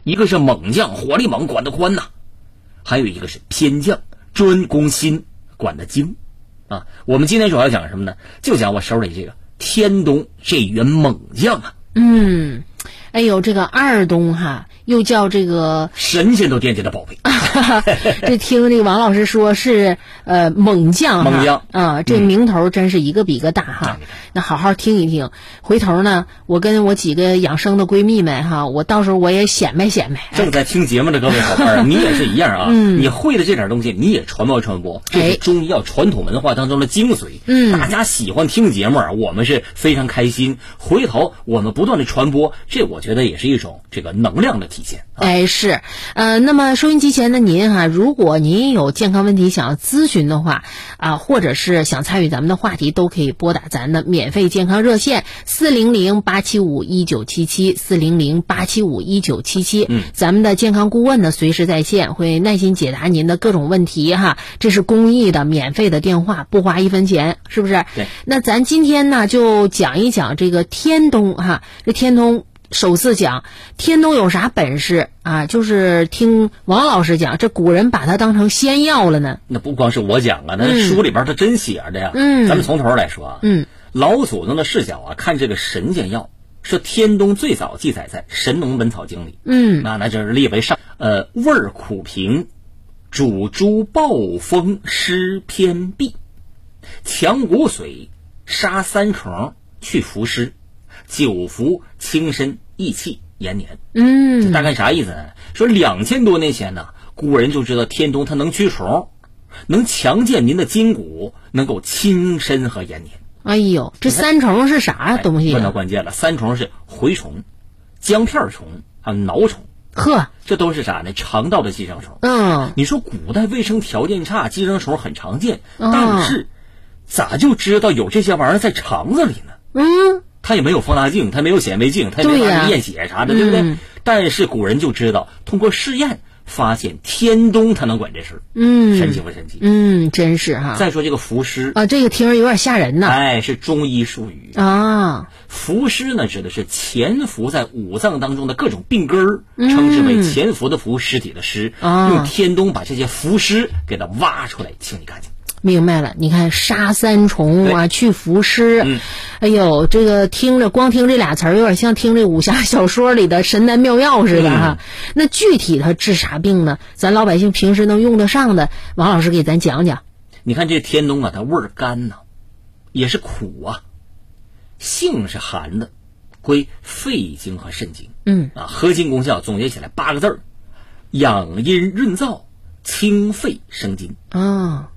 一个是猛将，火力猛，管得宽呐；还有一个是偏将，专攻心，管得精啊。我们今天主要讲什么呢？就讲我手里这个天东这员猛将啊。 哎呦，这个二东哈，又叫这个神仙都惦记的宝贝。 这听这个王老师说是猛将哈， 猛将啊，这名头真是一个比一个大哈。那好好听一听，回头呢，我跟我几个养生的闺蜜们哈，我到时候我也显摆显摆。 正在听节目的各位伙伴，你也是一样啊。你会的这点东西，你也传播传播，这是中医药传统文化当中的精髓。大家喜欢听节目啊，我们是非常开心。回头我们不断的传播，这我觉得也是一种这个能量的体现。 哎，是，那么收音机前的您哈，如果您有健康问题想要咨询的话啊，或者是想参与咱们的话题，都可以拨打咱的免费健康热线400-875-1977，400-875-1977。咱们的健康顾问呢，随时在线，会耐心解答您的各种问题哈。这是公益的免费的电话，不花1分钱，是不是？ 对。 那咱今天呢，就讲一讲这个天东哈，这天东。首次讲天东有啥本事啊？就是听王老师讲，这古人把它当成仙药了呢。 那不光是我讲啊，那书里边他真写着呀。咱们从头来说啊。老祖宗的视角啊，看这个神仙药，说天东最早记载在《神农本草经》里。那就是列为上味儿苦平，主诸暴风湿偏痹，强骨髓，杀三虫，去伏湿，久服轻身益气延年。这大概啥意思呢？说2000多年前呢，古人就知道天东它能驱虫，能强健您的筋骨，能够轻身和延年。 哎呦，这三虫是啥东西？ 问到关键了，三虫是蛔虫、姜片虫还有挠虫。 呵， 这都是啥呢？肠道的寄生虫。你说古代卫生条件差，寄生虫很常见，但是咋就知道有这些玩意儿在肠子里呢？它也没有放大镜，它没有显微镜，它也没法验血啥的，对不对？但是古人就知道，通过试验发现天东它能管这事。神奇不神奇？ 真是哈。 再说这个伏湿啊，这个听着有点吓人呐。 哎，是中医术语啊。 伏湿呢，指的是潜伏在五脏当中的各种病根儿，称之为潜伏的伏，尸体的尸。用天东把这些伏湿给它挖出来，清理干净。 明白了，你看杀三虫啊，去伏湿。哎呦，这个光听这俩词儿，有点像听这武侠小说里的神丹妙药似的哈。那具体它治啥病呢？咱老百姓平时能用得上的，王老师给咱讲讲。 你看这天东啊，它味儿甘呐，也是苦啊，性是寒的，归肺经和肾经。核心功效总结起来8个字儿：养阴润燥，清肺生津。